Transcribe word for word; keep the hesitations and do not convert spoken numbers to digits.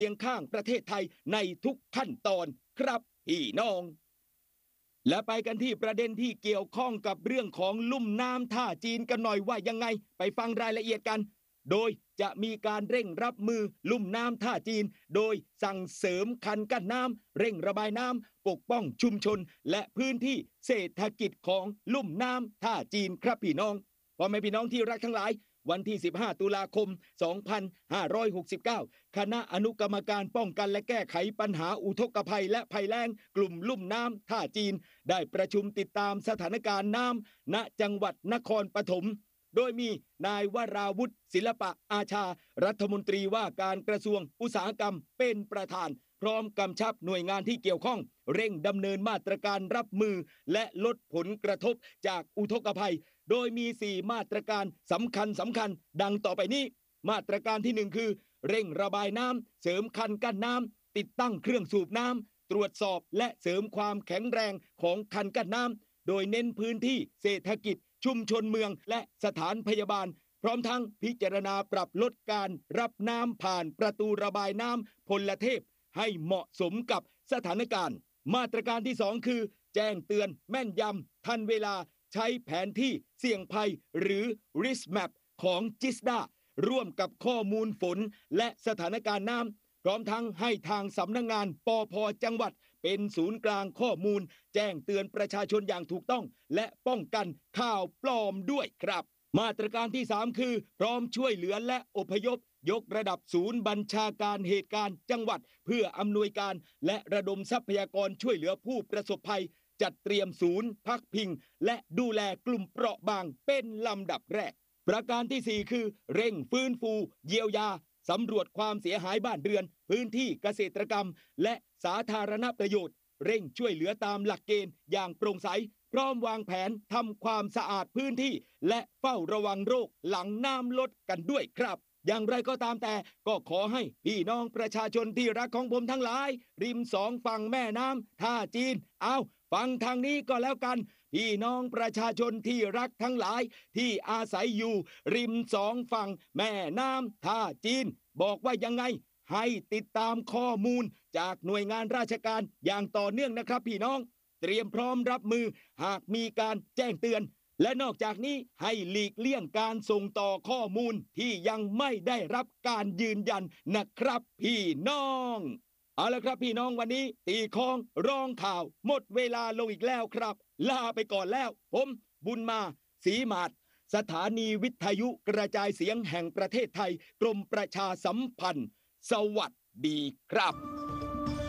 เคียงข้างประเทศไทยในทุกขั้นตอนครับพี่น้องและไปกันที่ประเด็นที่เกี่ยวข้องกับเรื่องของลุ่มน้ำท่าจีนกันหน่อยว่ายังไงไปฟังรายละเอียดกันโดยจะมีการเร่งรับมือลุ่มน้ำท่าจีนโดยสั่งเสริมคันกั้นน้ำเร่งระบายน้ำปกป้องชุมชนและพื้นที่เศรษฐกิจของลุ่มน้ำท่าจีนครับพี่น้องพ่อแม่พี่น้องที่รักทั้งหลายวันที่สิบห้าตุลาคมสองพันห้าร้อยหกสิบเก้าคณะอนุกรรมการป้องกันและแก้ไขปัญหาอุทกภัยและภัยแล้งกลุ่มลุ่มน้ำท่าจีนได้ประชุมติดตามสถานการณ์น้ำณจังหวัดนครปฐมโดยมีนายวราวุฒิศิลปะอาชารัฐมนตรีว่าการกระทรวงอุตสาหกรรมเป็นประธานพร้อมกำชับหน่วยงานที่เกี่ยวข้องเร่งดำเนินมาตรการรับมือและลดผลกระทบจากอุทกภัยโดยมีสี่มาตรการสำคัญสำคัญดังต่อไปนี้มาตรการที่หนึ่งคือเร่งระบายน้ำเสริมคันกั้นน้ำติดตั้งเครื่องสูบน้ำตรวจสอบและเสริมความแข็งแรงของคันกั้นน้ำโดยเน้นพื้นที่เศรษฐกิจชุมชนเมืองและสถานพยาบาลพร้อมทั้งพิจารณาปรับลดการรับน้ำผ่านประตูระบายน้ำพลเทพให้เหมาะสมกับสถานการณ์มาตรการที่สองคือแจ้งเตือนแม่นยำทันเวลาใช้แผนที่เสี่ยงภัยหรือ risk map ของ จิสดา ร่วมกับข้อมูลฝนและสถานการณ์น้ำพร้อมทั้งให้ทางสำนักงานปภ.จังหวัดเป็นศูนย์กลางข้อมูลแจ้งเตือนประชาชนอย่างถูกต้องและป้องกันข่าวปลอมด้วยครับมาตรการที่สามคือพร้อมช่วยเหลือและอพยพยกระดับศูนย์บัญชาการเหตุการณ์จังหวัดเพื่ออำนวยการและระดมทรัพยากรช่วยเหลือผู้ประสบภัยจัดเตรียมศูนย์พักพิงและดูแลกลุ่มเปราะบางเป็นลำดับแรกประการที่สี่คือเร่งฟื้นฟูเยียวยาสำรวจความเสียหายบ้านเรือนพื้นที่เกษตรกรรมและสาธารณประโยชน์เร่งช่วยเหลือตามหลักเกณฑ์อย่างโปร่งใสพร้อมวางแผนทำความสะอาดพื้นที่และเฝ้าระวังโรคหลังน้ำลดกันด้วยครับอย่างไรก็ตามแต่ก็ขอให้พี่น้องประชาชนที่รักของผมทั้งหลายริมสองฝั่งแม่น้ำท่าจีนเอาฟังทางนี้ก็แล้วกันพี่น้องประชาชนที่รักทั้งหลายที่อาศัยอยู่ริมสองฝั่งแม่น้ำท่าจีนบอกว่ายังไงให้ติดตามข้อมูลจากหน่วยงานราชการอย่างต่อเนื่องนะครับพี่น้องเตรียมพร้อมรับมือหากมีการแจ้งเตือนและนอกจากนี้ให้หลีกเลี่ยงการส่งต่อข้อมูลที่ยังไม่ได้รับการยืนยันนะครับพี่น้องเอาละครับพี่น้องวันนี้ตีคองร้องข่าวหมดเวลาลงอีกแล้วครับลาไปก่อนแล้วผมบุญมาศรีมาศสถานีวิทยุกระจายเสียงแห่งประเทศไทยกรมประชาสัมพันธ์สวัสดีครับ